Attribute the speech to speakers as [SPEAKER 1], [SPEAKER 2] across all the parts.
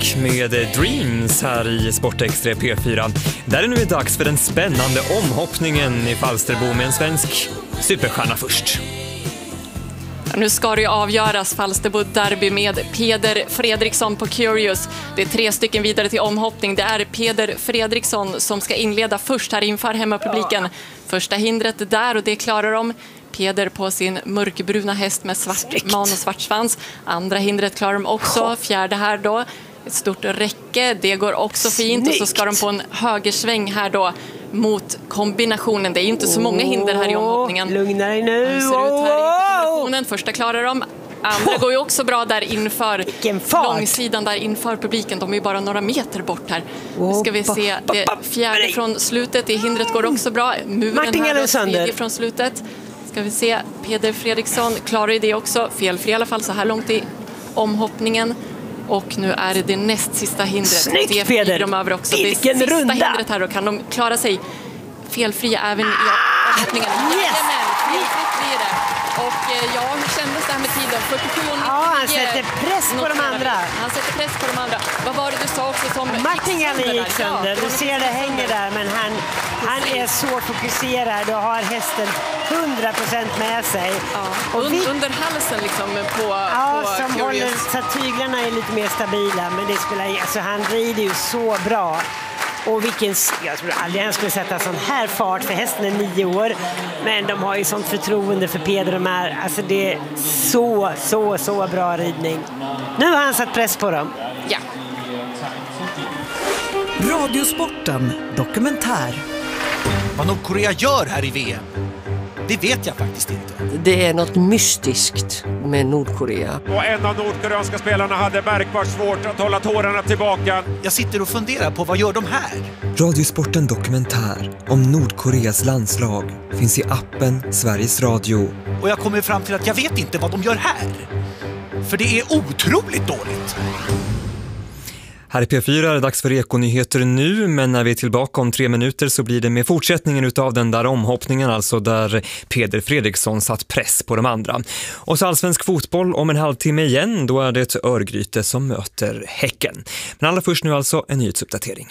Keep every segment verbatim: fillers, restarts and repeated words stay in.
[SPEAKER 1] musik med Dreams här i Sportextra P fyra. Där är nu dags för den spännande omhoppningen i Falsterbo med en svensk superstjärna först.
[SPEAKER 2] Nu ska det ju avgöras Falsterbo derby med Peder Fredriksson på Curious. Det är tre stycken vidare till omhoppning. Det är Peder Fredriksson som ska inleda först här inför hemmapubliken. Första hindret där och det klarar de. Peder på sin mörkbruna häst med svart man och svart svans. Andra hindret klarar de också. Fjärde här då. Ett stort räcke. Det går också fint. Snyggt. Och så ska de på en högersväng här då mot kombinationen. Det är ju inte så många hinder här i omhoppningen.
[SPEAKER 3] Lugna dig nu.
[SPEAKER 2] Hur ser ut här i kombinationen? Första klarar de. Andra oh. går ju också bra där inför långsidan där inför publiken. De är ju bara några meter bort här. Nu ska vi se det fjärde från slutet. Det hindret går också bra. Muren
[SPEAKER 3] Martin
[SPEAKER 2] här är tredje från slutet. Ska vi se, Peder Fredriksson klarar ju det också. Felfri i alla fall så här långt i omhoppningen. Och nu är det det näst sista hindret.
[SPEAKER 3] Snyggt,
[SPEAKER 2] det
[SPEAKER 3] Peder!
[SPEAKER 2] De över också.
[SPEAKER 3] Vilken
[SPEAKER 2] det sista
[SPEAKER 3] runda!
[SPEAKER 2] hindret här då kan de klara sig felfria även i omhoppningen.
[SPEAKER 3] Yes!
[SPEAKER 2] Felfritt blir det. Och ja, hur kändes det här med tiden? fyrtiosju och nittionio.
[SPEAKER 3] Ja, han sätter press på de andra.
[SPEAKER 2] Han sätter press på de andra. Vad var det du sa också som
[SPEAKER 3] Martin gick sönder.
[SPEAKER 2] Ja,
[SPEAKER 3] du ser det hänger där, men han, han är så fokuserad och har hästen hundra procent med sig.
[SPEAKER 2] Ja.
[SPEAKER 3] Och
[SPEAKER 2] Und,
[SPEAKER 3] vi,
[SPEAKER 2] under halsen liksom på,
[SPEAKER 3] ja,
[SPEAKER 2] på
[SPEAKER 3] som
[SPEAKER 2] Curious.
[SPEAKER 3] håller, så att tyglarna är lite mer stabila, men det spelar, alltså, han rider ju så bra. Och vilken, jag tror aldrig han skulle sätta sån här fart, för hästen är nio år. Men de har ju sånt förtroende för Peder och Mar. Alltså det är så, så, så bra ridning. Nu har han satt press på dem.
[SPEAKER 2] Ja.
[SPEAKER 4] Radiosporten dokumentär.
[SPEAKER 5] Vad Nordkorea gör här i V M, det vet jag faktiskt inte.
[SPEAKER 6] Det är något mystiskt med Nordkorea.
[SPEAKER 7] Och en av nordkoreanska spelarna hade märkbart svårt att hålla tårarna tillbaka.
[SPEAKER 5] Jag sitter och funderar på vad gör de här?
[SPEAKER 1] Radiosporten dokumentär om Nordkoreas landslag finns i appen Sveriges Radio.
[SPEAKER 5] Och jag kommer fram till att jag vet inte vad de gör här. För det är otroligt dåligt.
[SPEAKER 1] Här i P fyra är det dags för Ekonyheter nu, men när vi är tillbaka om tre minuter så blir det med fortsättningen utav den där omhoppningen, alltså där Peder Fredriksson satt press på de andra. Och så allsvensk fotboll om en halvtimme igen, då är det ett Örgryte som möter Häcken. Men allra först nu alltså en nyhetsuppdatering.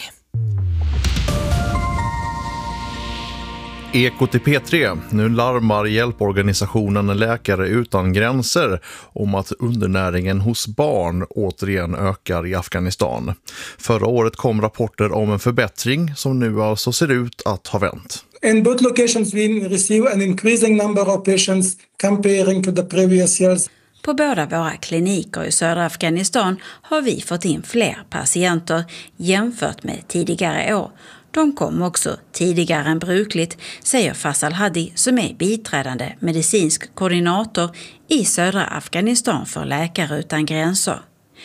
[SPEAKER 8] Eko till P tre. Nu larmar hjälporganisationen Läkare utan gränser om att undernäringen hos barn återigen ökar i Afghanistan. Förra året kom rapporter om en förbättring som nu alltså ser ut att ha vänt.
[SPEAKER 9] In both locations we receive an increasing number of patients comparing to the previous years.
[SPEAKER 10] På båda våra kliniker i södra Afghanistan har vi fått in fler patienter jämfört med tidigare år. De kom också tidigare än brukligt, säger Faisal Hadi som är biträdande medicinsk koordinator i södra Afghanistan för Läkare utan gränser.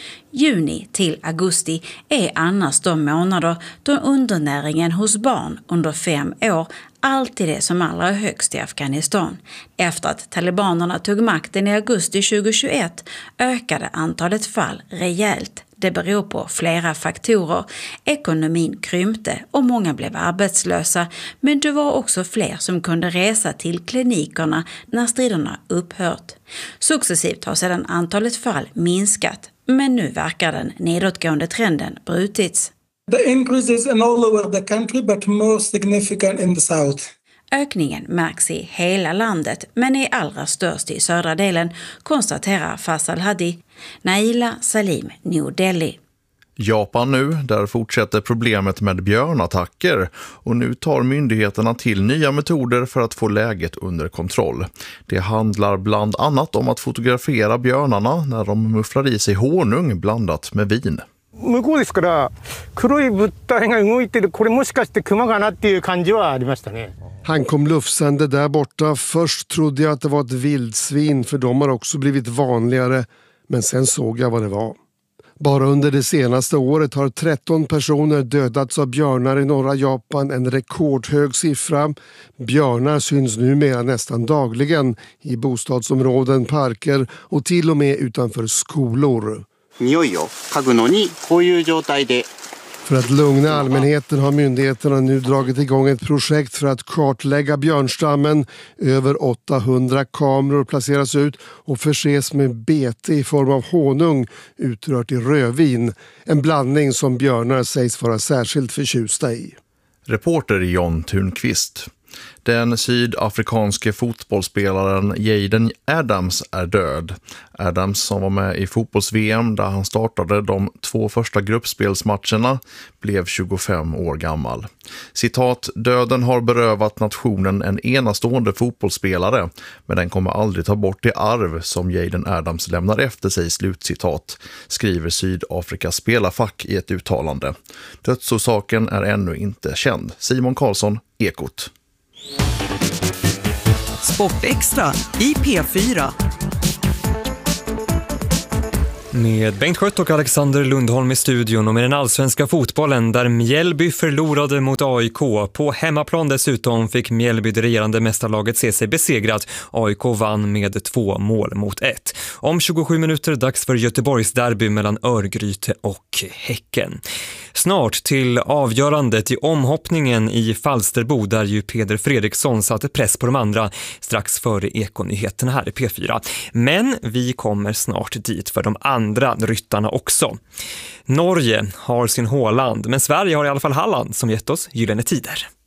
[SPEAKER 10] Juni till augusti är annars de månader då undernäringen hos barn under fem år alltid är som allra högst i Afghanistan. Efter att talibanerna tog makten i augusti tjugohundratjugoett ökade antalet fall rejält. Det beror på flera faktorer. Ekonomin krympte och många blev arbetslösa, men det var också fler som kunde resa till klinikerna när striderna upphört. Successivt har sedan antalet fall minskat, men nu verkar den nedåtgående trenden brutits.
[SPEAKER 9] The increase is in all over the country but more significant in the south.
[SPEAKER 10] Ökningen märks i hela landet men är allra störst i södra delen, konstaterar Faisal Hadi. Naila Salim, New Delhi.
[SPEAKER 8] Japan nu, där fortsätter problemet med björnattacker och nu tar myndigheterna till nya metoder för att få läget under kontroll. Det handlar bland annat om att fotografera björnarna när de mufflar i sig honung blandat med vin.
[SPEAKER 11] 向こうですから黒い物体が動いてるこれもしかしてクマかなっていう感じはありましたね.
[SPEAKER 12] Han kom lufsande där borta. Först trodde jag att det var ett vildsvin, för de har också blivit vanligare, men sen såg jag vad det var. Bara under det senaste året har tretton personer dödats av björnar i norra Japan, en rekordhög siffra. Björnar syns numera nästan dagligen i bostadsområden, parker och till och med utanför skolor.
[SPEAKER 13] 匂いを嗅ぐのにこういう状態で
[SPEAKER 12] För att lugna allmänheten har myndigheterna nu dragit igång ett projekt för att kartlägga björnstammen. Över åttahundra kameror placeras ut och förses med bete i form av honung utrört i rödvin. En blandning som björnar sägs vara särskilt förtjusta i.
[SPEAKER 8] Reporter John Thunqvist. Den sydafrikanske fotbollsspelaren Jaden Adams är död. Adams, som var med i fotbolls-V M där han startade de två första gruppspelsmatcherna, blev tjugofem år gammal. Citat, döden har berövat nationen en enastående fotbollsspelare, men den kommer aldrig ta bort det arv som Jaden Adams lämnar efter sig, slutcitat, skriver Sydafrikas spelarfack i ett uttalande. Dödsorsaken är ännu inte känd. Simon Karlsson, Ekot.
[SPEAKER 4] Sportextra i P fyra.
[SPEAKER 1] Med Bengt Skött och Alexander Lundholm i studion och med den allsvenska fotbollen där Mjällby förlorade mot A I K. På hemmaplan dessutom fick Mjällby det regerande mästarlaget se sig besegrat. A I K vann med två mål mot ett. Om tjugosju minuter dags för Göteborgs derby mellan Örgryte och Häcken. Snart till avgörandet i omhoppningen i Falsterbo där ju Peder Fredriksson satte press på de andra strax före Ekonyheterna här i P fyra. Men vi kommer snart dit för de andra ryttarna också. Norge har sin Håland, men Sverige har i alla fall Halland som gett oss gyllene tider.